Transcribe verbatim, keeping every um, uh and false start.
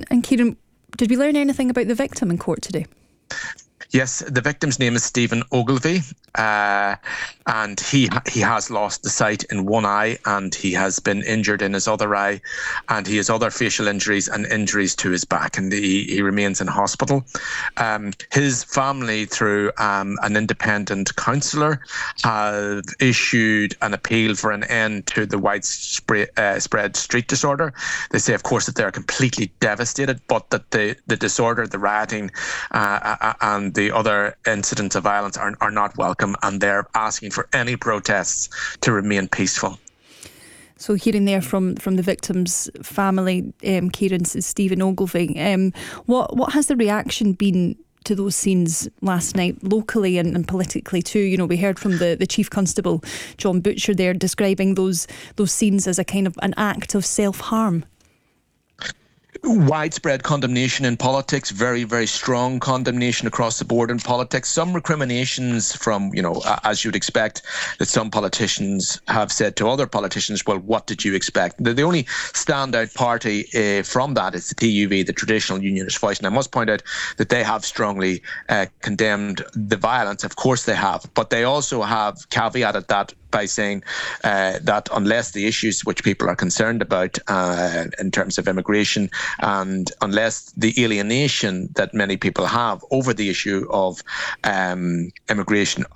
And Kieran, did we learn anything about the victim in court today? Yes, the victim's name is Stephen Ogilvie, uh, and he he has lost the sight in one eye, and he has been injured in his other eye, and he has other facial injuries and injuries to his back, and he, he remains in hospital. Um, his family, through um, an independent counsellor, have issued an appeal for an end to the widespread uh, spread street disorder. They say, of course, that they're completely devastated, but that the, the disorder, the rioting, uh, and the other incidents of violence are, are not welcome, and they're asking for any protests to remain peaceful. So hearing there from, from the victim's family, um, Kieran, Stephen Ogilvie, um, what, what has the reaction been to those scenes last night, locally and, and politically too? You know, we heard from the, the Chief Constable, John Butcher, there describing those those scenes as a kind of an act of self-harm. Widespread condemnation in politics, very, very strong condemnation across the board in politics. Some recriminations from, you know, as you'd expect, that some politicians have said to other politicians, well, what did you expect? The, the only standout party uh, from that is the T U V, the Traditional Unionist Voice. And I must point out that they have strongly uh, condemned the violence. Of course they have, but they also have caveated that by saying uh, that unless the issues which people are concerned about uh, in terms of immigration, and unless the alienation that many people have over the issue of um, immigration